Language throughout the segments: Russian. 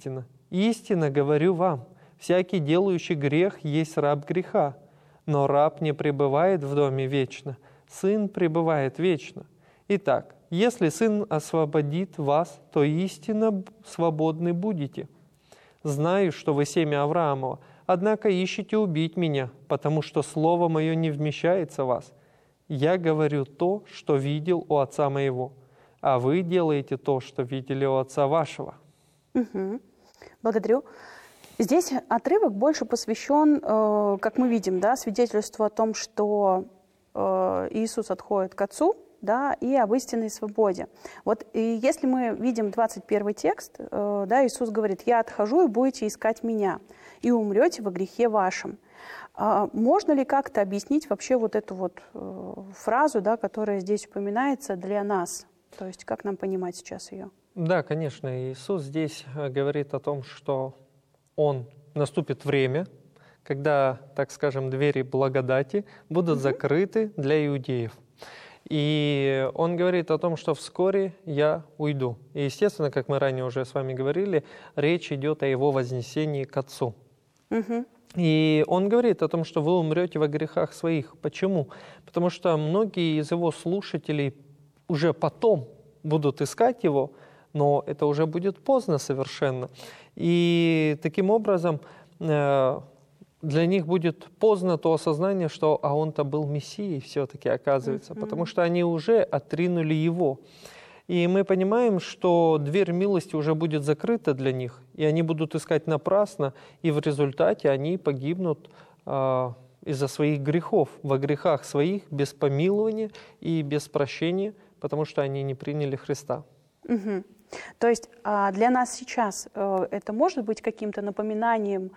истина. Истинно говорю вам, всякий делающий грех есть раб греха, но раб не пребывает в доме вечно, сын пребывает вечно. Итак, если сын освободит вас, то истинно свободны будете. Знаю, что вы семя Авраамова, однако ищете убить меня, потому что слово мое не вмещается в вас. Я говорю то, что видел у отца моего, а вы делаете то, что видели у отца вашего». Угу. Благодарю. Здесь отрывок больше посвящен, как мы видим, да, свидетельству о том, что Иисус отходит к Отцу, да, и об истинной свободе. Вот и если мы видим 21 текст, да, Иисус говорит: «Я отхожу, и будете искать Меня, и умрете во грехе вашем». Можно ли как-то объяснить вообще вот эту вот фразу, да, которая здесь упоминается для нас? То есть как нам понимать сейчас ее? Да, конечно, Иисус здесь говорит о том, что наступит время, когда, так скажем, двери благодати будут закрыты для иудеев. И Он говорит о том, что вскоре я уйду. И, естественно, как мы ранее уже с вами говорили, речь идет о Его вознесении к Отцу. И Он говорит о том, что вы умрете во грехах своих. Почему? Потому что многие из Его слушателей уже потом будут искать Его, но это уже будет поздно совершенно. И таким образом для них будет поздно то осознание, что Он-то был Мессией все-таки, оказывается, потому что они уже отринули Его. И мы понимаем, что дверь милости уже будет закрыта для них, и они будут искать напрасно, и в результате они погибнут из-за своих грехов, во грехах своих, без помилования и без прощения, потому что они не приняли Христа. То есть для нас сейчас это может быть каким-то напоминанием,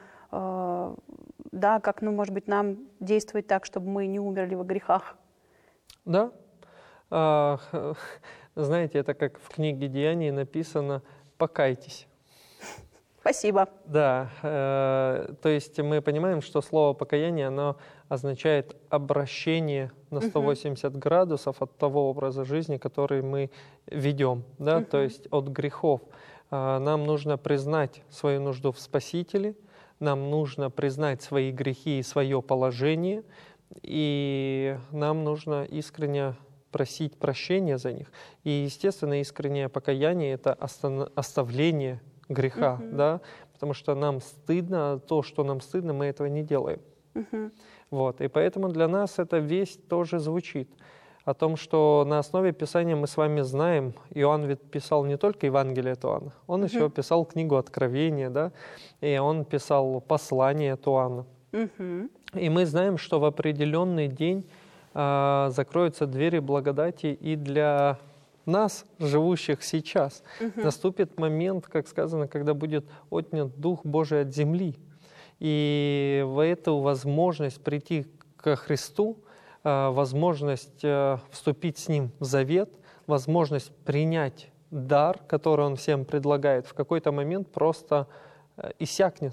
да, как, может быть, нам действовать так, чтобы мы не умерли во грехах? Да. Знаете, это как в книге Деяний написано: «Покайтесь». Спасибо. Да, то есть мы понимаем, что слово «покаяние», оно означает обращение на 180 градусов от того образа жизни, который мы ведем, да, то есть от грехов. Нам нужно признать свою нужду в Спасителе, нам нужно признать свои грехи и свое положение, и нам нужно искренне просить прощения за них. И, естественно, искреннее покаяние — это оставление греха, да, потому что нам стыдно, то, что нам стыдно, мы этого не делаем. Вот, и поэтому для нас эта весть тоже звучит о том, что на основе Писания мы с вами знаем, Иоанн ведь писал не только Евангелие от Иоанна, он еще писал книгу Откровения, да, и он писал послание от Иоанна. И мы знаем, что в определенный день закроются двери благодати и для нас, живущих сейчас. Наступит момент, как сказано, когда будет отнят Дух Божий от земли. И в эту возможность прийти ко Христу, возможность вступить с Ним в завет, возможность принять дар, который Он всем предлагает, в какой-то момент просто иссякнет.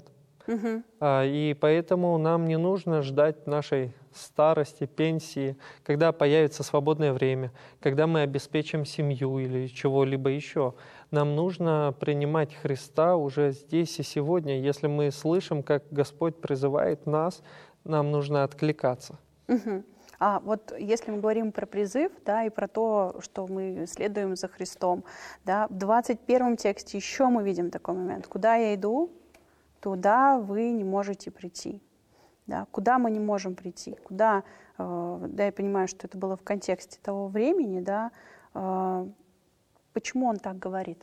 И поэтому нам не нужно ждать нашей старости, пенсии, когда появится свободное время, когда мы обеспечим семью или чего-либо еще. Нам нужно принимать Христа уже здесь и сегодня. Если мы слышим, как Господь призывает нас, нам нужно откликаться. А вот если мы говорим про призыв, да, и про то, что мы следуем за Христом, да, в 21 тексте еще мы видим такой момент. «Куда я иду, туда вы не можете прийти». Да, куда мы не можем прийти? Куда, да, я понимаю, что это было в контексте того времени, да, почему он так говорит?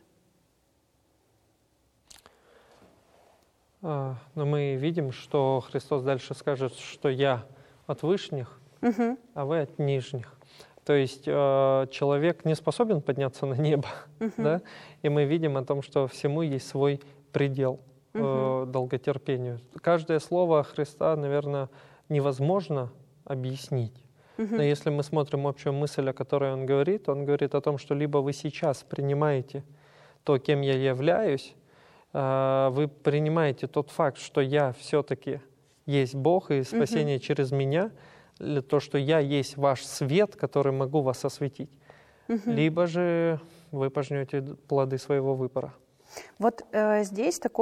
Но мы видим, что Христос дальше скажет, что «я от вышних, а вы от нижних». То есть человек не способен подняться на небо, да? И мы видим о том, что всему есть свой предел. Долготерпению. Каждое слово Христа, наверное, невозможно объяснить. Но если мы смотрим общую мысль, о которой Он говорит о том, что либо вы сейчас принимаете то, кем я являюсь, вы принимаете тот факт, что я все-таки есть Бог и спасение через меня, то, что я есть ваш свет, который могу вас осветить, либо же вы пожнете плоды своего выбора. Вот здесь такой